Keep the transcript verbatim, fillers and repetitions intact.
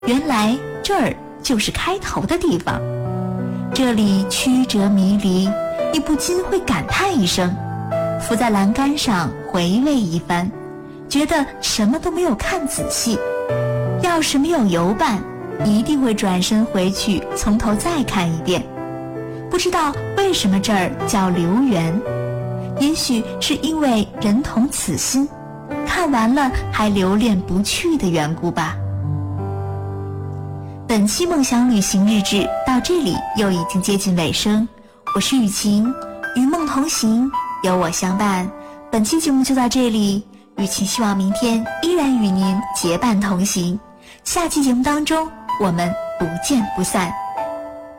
原来这儿就是开头的地方。这里曲折迷离，你不禁会感叹一声，伏在栏杆上回味一番，觉得什么都没有看仔细。要是没有游伴，一定会转身回去从头再看一遍。不知道为什么这儿叫留园，也许是因为人同此心，看完了还留恋不去的缘故吧。本期梦想旅行日志到这里又已经接近尾声，我是雨晴，与梦同行，有我相伴。本期节目就到这里，雨晴希望明天依然与您结伴同行。下期节目当中，我们不见不散。